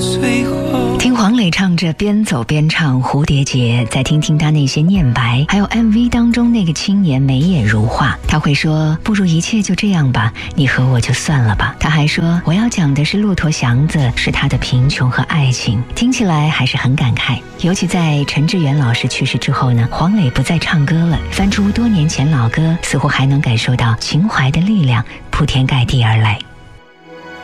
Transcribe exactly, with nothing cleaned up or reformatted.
最后。 听黄磊唱着边走边唱蝴蝶结，再听听他那些念白，还有 M V 当中那个青年眉眼如画，他会说不如一切就这样吧，你和我就算了吧。他还说我要讲的是骆驼祥子，是他的贫穷和爱情，听起来还是很感慨。尤其在陈志远老师去世之后呢，黄磊不再唱歌了，翻出多年前老歌，似乎还能感受到情怀的力量铺天盖地而来。